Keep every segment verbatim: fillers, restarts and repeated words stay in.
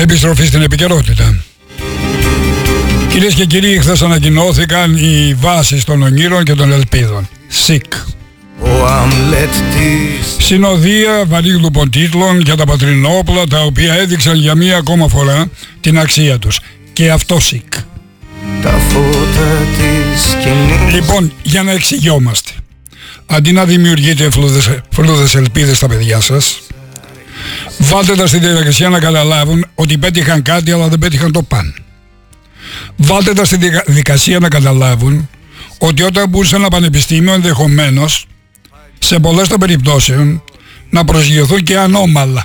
Επιστροφή στην επικαιρότητα. Κυρίες και κύριοι, χθες ανακοινώθηκαν οι βάσεις των ονείρων και των ελπίδων. ΣΥΚ. Συνοδεία βαρύγλουπων τίτλων για τα πατρινόπλα, τα οποία έδειξαν για μία ακόμα φορά την αξία τους. Και αυτό ΣΥΚ. Λοιπόν, για να εξηγιόμαστε, αντί να δημιουργείτε φλούδες, φλούδες ελπίδες στα παιδιά σας, βάλτε τα στη διαδικασία να καταλάβουν ότι πέτυχαν κάτι αλλά δεν πέτυχαν το παν. Βάλτε τα στη διαδικασία να καταλάβουν ότι όταν μπουν σε ένα πανεπιστήμιο ενδεχομένως σε πολλές των περιπτώσεων να προσγειωθούν και ανώμαλα.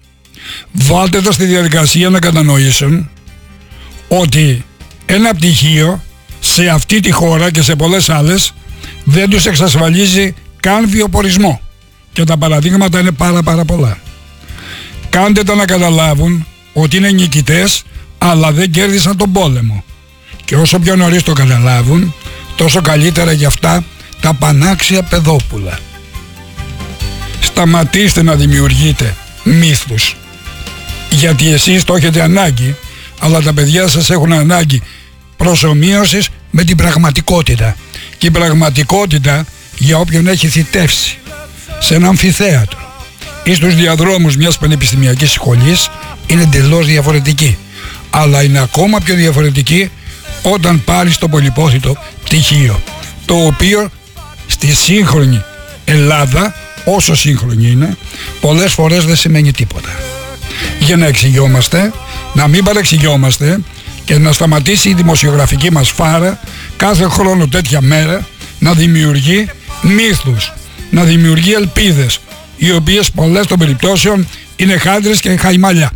Βάλτε τα στη διαδικασία να κατανοήσουν ότι ένα πτυχίο σε αυτή τη χώρα και σε πολλές άλλες δεν τους εξασφαλίζει καν βιοπορισμό, και τα παραδείγματα είναι πάρα πάρα πολλά. Κάντε τα να καταλάβουν ότι είναι νικητές αλλά δεν κέρδισαν τον πόλεμο, και όσο πιο νωρίς το καταλάβουν τόσο καλύτερα για αυτά τα πανάξια παιδόπουλα. Σταματήστε να δημιουργείτε μύθους, γιατί εσείς το έχετε ανάγκη, αλλά τα παιδιά σας έχουν ανάγκη προσομοίωσης με την πραγματικότητα, και η πραγματικότητα για όποιον έχει θητεύσει σε ένα αμφιθέατρο ή στους διαδρόμους μιας πανεπιστημιακής σχολής είναι εντελώς διαφορετική, αλλά είναι ακόμα πιο διαφορετική όταν πάρεις το πολυπόθητο πτυχίο, το οποίο στη σύγχρονη Ελλάδα, όσο σύγχρονη είναι, πολλές φορές δεν σημαίνει τίποτα. Για να εξηγιόμαστε, να μην παρεξηγιόμαστε και να σταματήσει η δημοσιογραφική μας φάρα κάθε χρόνο τέτοια μέρα να δημιουργεί μύθους, να δημιουργεί ελπίδες, οι οποίες πολλές των περιπτώσεων είναι χάντρες και χαϊμάλια.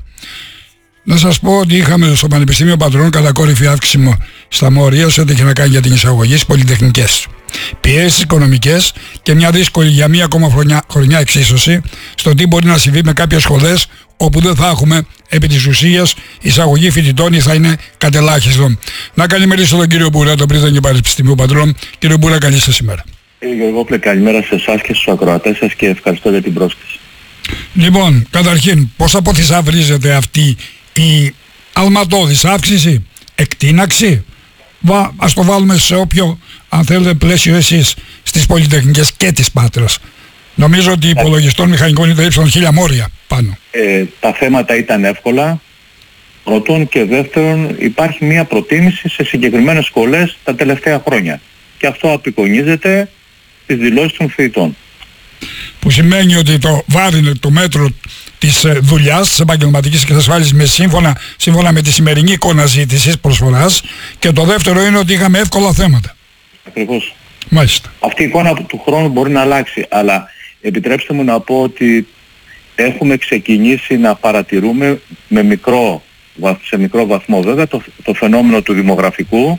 Να σας πω ότι είχαμε στο Πανεπιστήμιο Πατρών κατακόρυφη αύξηση στα μόρια σε ό,τι έχει να κάνει για την εισαγωγή στις πολυτεχνικές. Πιέσεις οικονομικές και μια δύσκολη για μία ακόμα χρονιά, χρονιά εξίσωση στο τι μπορεί να συμβεί με κάποιες σχολές όπου δεν θα έχουμε επί της ουσίας εισαγωγή φοιτητών ή θα είναι κατελάχιστον. Να καλημερίσω τον κύριο Μπούρα, τον πρίτανη Πανεπιστημίου Πατρών. Κύριο Μπούρα, καλή σας ημέρα. Κύριε Γεωργόπουλε, καλημέρα σε εσάς και στους ακροατές σας και ευχαριστώ για την πρόσκληση. Λοιπόν, καταρχήν, πώς αποθυσαυρίζεται αυτή η αλματώδης αύξηση, εκτείναξη? Βα, ας το βάλουμε σε όποιο, αν θέλετε, πλαίσιο εσείς στις πολυτεχνικές και της Πάτρας. Νομίζω ότι υπολογιστών μηχανικών ήταν ύψον χίλια μόρια πάνω. Ε, τα θέματα ήταν εύκολα, πρώτον, και δεύτερον υπάρχει μια προτίμηση σε συγκεκριμένες σχολές τα τελευταία χρόνια. Και αυτό απεικονίζεται στις δηλώσεις των φοιτητών. Που σημαίνει ότι το βάρινε το μέτρο της δουλειάς, της επαγγελματικής εξασφάλισης με σύμφωνα, σύμφωνα με τη σημερινή εικόνα ζήτησης προσφοράς, και το δεύτερο είναι ότι είχαμε εύκολα θέματα. Ακριβώς. Μάλιστα. Αυτή η εικόνα του χρόνου μπορεί να αλλάξει, αλλά επιτρέψτε μου να πω ότι έχουμε ξεκινήσει να παρατηρούμε με μικρό, σε μικρό βαθμό βέβαια το, το φαινόμενο του δημογραφικού,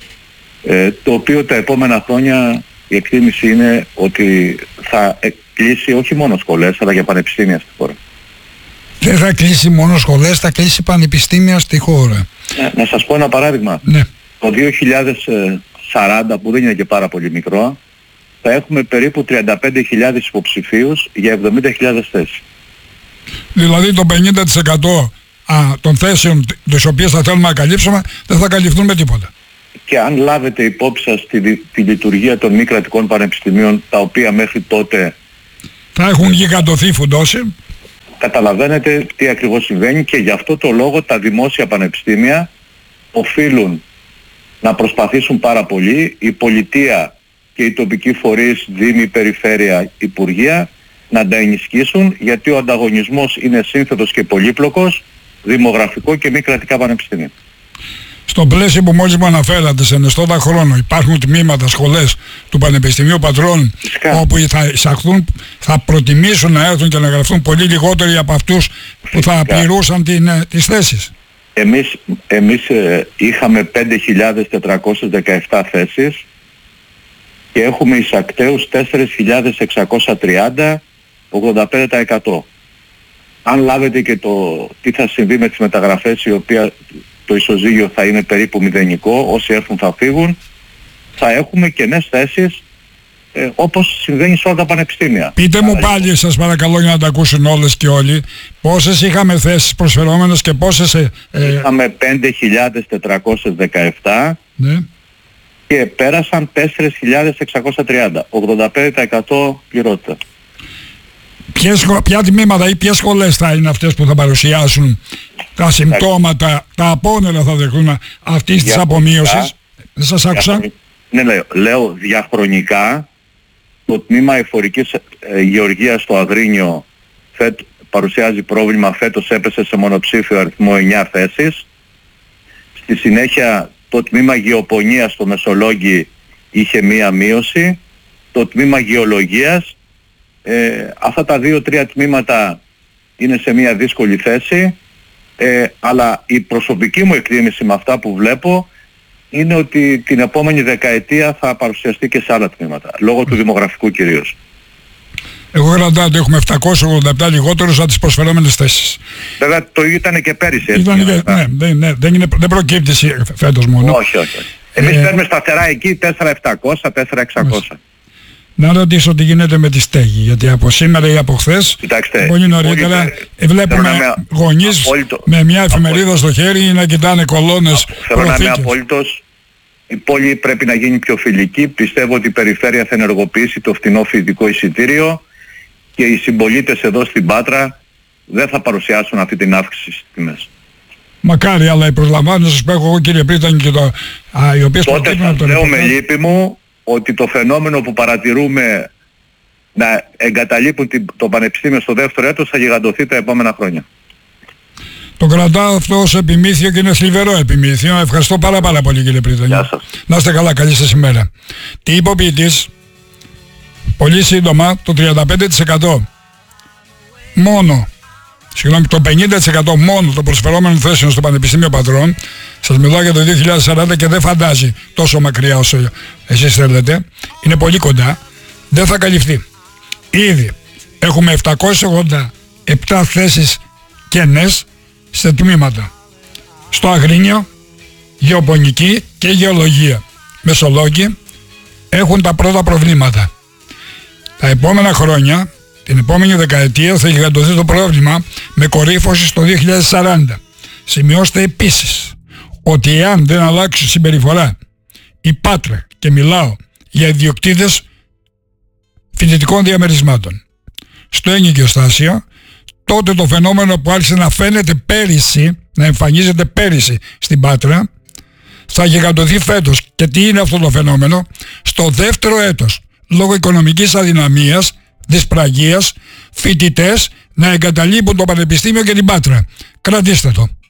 ε, το οποίο τα επόμενα χρόνια η εκτίμηση είναι ότι θα κλείσει όχι μόνο σχολές αλλά και πανεπιστήμια στη χώρα. Δεν θα κλείσει μόνο σχολές, θα κλείσει πανεπιστήμια στη χώρα. Ε, να σας πω ένα παράδειγμα. Ναι. Το δύο χιλιάδες σαράντα, που δεν είναι και πάρα πολύ μικρό, θα έχουμε περίπου τριάντα πέντε χιλιάδες υποψηφίους για εβδομήντα χιλιάδες θέσεις. Δηλαδή το πενήντα τοις εκατό α, των θέσεων τις οποίες θα θέλουμε να καλύψουμε δεν θα καλυφθούν με τίποτα. Και αν λάβετε υπόψη σας τη, τη λειτουργία των μη κρατικών πανεπιστημίων, τα οποία μέχρι τότε θα έχουν γιγαντωθεί φουντώσει, καταλαβαίνετε τι ακριβώς συμβαίνει, και γι' αυτό το λόγο τα δημόσια πανεπιστήμια οφείλουν να προσπαθήσουν πάρα πολύ, η πολιτεία και οι τοπικοί φορείς, δήμοι, περιφέρεια, υπουργεία, να τα ενισχύσουν, γιατί ο ανταγωνισμός είναι σύνθετος και πολύπλοκος, δημογραφικό και μη κρατικά πανεπιστήμια. Στο πλαίσιο που μόλις μου αναφέρατε, σε ενεστώτα χρόνο υπάρχουν τμήματα, σχολές του Πανεπιστημίου Πατρών, φυσικά, όπου θα εισαχθούν, θα προτιμήσουν να έρθουν και να γραφτούν πολύ λιγότεροι από αυτούς που φυσικά θα πληρούσαν την, τις θέσεις. Εμείς, εμείς ε, είχαμε πέντε χιλιάδες τετρακόσιες δεκαεπτά θέσεις και έχουμε εισακτέους τέσσερις χιλιάδες εξακόσιες τριάντα, ογδόντα πέντε τοις εκατό. Αν λάβετε και το τι θα συμβεί με τις μεταγραφές, η οποία το ισοζύγιο θα είναι περίπου μηδενικό, όσοι έρθουν θα φύγουν, θα έχουμε κενές θέσεις ε, όπως συμβαίνει σε όλα τα πανεπιστήμια. Πείτε μου Άρα, πάλι σας παρακαλώ για να τα ακούσουν όλες και όλοι, πόσες είχαμε θέσεις προσφερόμενες και πόσες... Ε, ε... Είχαμε πέντε χιλιάδες τετρακόσιες δεκαεπτά ναι. και πέρασαν τέσσερις χιλιάδες εξακόσια τριάντα, ογδόντα πέντε τοις εκατό πληρότητα. Ποιες, ποια τμήματα ή ποιες σχολές θα είναι αυτές που θα παρουσιάσουν τα συμπτώματα, τα απόνερα θα δεχτούν αυτής της απομείωσης? Δεν σας άκουσα. Ναι, λέω, λέω διαχρονικά το τμήμα εφορικής ε, γεωργίας στο Αγρίνιο φέτ, παρουσιάζει πρόβλημα, φέτος έπεσε σε μονοψήφιο αριθμό εννιά θέσεις. Στη συνέχεια το τμήμα γεωπονίας στο Μεσολόγγι είχε μία μείωση. Το τμήμα γεωλογίας, ε, αυτά τα δύο-τρία τμήματα είναι σε μία δύσκολη θέση, ε, αλλά η προσωπική μου εκτίμηση με αυτά που βλέπω είναι ότι την επόμενη δεκαετία θα παρουσιαστεί και σε άλλα τμήματα, λόγω του δημογραφικού κυρίως. Εγώ κρατάω ότι έχουμε επτακόσιες ογδόντα επτά λιγότερους από τις προσφερόμενες θέσεις. Βέβαια το ήταν και πέρυσι, έτσι. Ήταν και, ναι, ναι, ναι, δεν, είναι, δεν προκύπτει φέτος μόνο. Όχι, όχι. όχι. Εμείς Ε, παίρνουμε σταθερά εκεί τέσσερα χιλιάδες επτακόσια, τέσσερα χιλιάδες εξακόσια. Να ρωτήσω τι γίνεται με τη στέγη, γιατί από σήμερα ή από χθες, Κοιτάξτε, πολύ νωρίτερα, όλοι, ε, βλέπουμε θέλω να είμαι γονείς απόλυτο, με μια εφημερίδα απόλυτο. στο χέρι να κοιτάνε κολόνες, Θέλω να είμαι προθήκες. απόλυτος. Η πόλη πρέπει να γίνει πιο φιλική. Πιστεύω ότι η περιφέρεια θα ενεργοποιήσει το φθηνό φοιτητικό εισιτήριο και οι συμπολίτες εδώ στην Πάτρα δεν θα παρουσιάσουν αυτή την αύξηση στις τιμές. Μακάρι, αλλά οι προσλαμβάνωσες που έχω εγώ, κύριε Πρίτανη, και το, α, οι οποίες Τότε προκύπτουν σας από το λέω με ρεπορτάζ, λύπη μου ότι το φαινόμενο που παρατηρούμε να εγκαταλείπουν την- το πανεπιστήμιο στο δεύτερο έτος θα γιγαντωθεί τα επόμενα χρόνια. το κρατάω αυτό ως επιμήθειο και είναι θλιβερό επιμήθειο. Ευχαριστώ πάρα πάρα πολύ, κύριε Πρίτανη. Γεια σας. Να είστε καλά, καλή σας ημέρα. Τι είπε ο ποιητής? Πολύ σύντομα, το τριάντα πέντε τοις εκατό μόνο, συγγνώμη, το πενήντα τοις εκατό μόνο των προσφερόμενων θέσεων στο Πανεπιστήμιο Πατρών, σας μιλάω για το δύο χιλιάδες σαράντα και δεν φαντάζει τόσο μακριά όσο εσείς θέλετε, είναι πολύ κοντά, δεν θα καλυφθεί. Ήδη έχουμε επτακόσιες ογδόντα επτά θέσεις κενές σε τμήματα. Στο Αγρίνιο, γεωπονική και γεωλογία. Μεσολόγγι έχουν τα πρώτα προβλήματα. Τα επόμενα χρόνια, την επόμενη δεκαετία, θα γιγαντωθεί το πρόβλημα με κορύφωση στο δύο χιλιάδες σαράντα. Σημειώστε επίσης ότι εάν δεν αλλάξει συμπεριφορά η Πάτρα, και μιλάω για ιδιοκτήτες φοιτητικών διαμερισμάτων, στο ενοικιοστάσιο, τότε το φαινόμενο που άρχισε να φαίνεται πέρυσι, να εμφανίζεται πέρυσι στην Πάτρα, θα γιγαντωθεί φέτος. Και τι είναι αυτό το φαινόμενο? Στο δεύτερο έτος, λόγω οικονομικής αδυναμίας, δυσπραγίας, φοιτητές να εγκαταλείπουν το Πανεπιστήμιο και την Πάτρα. Κρατήστε το.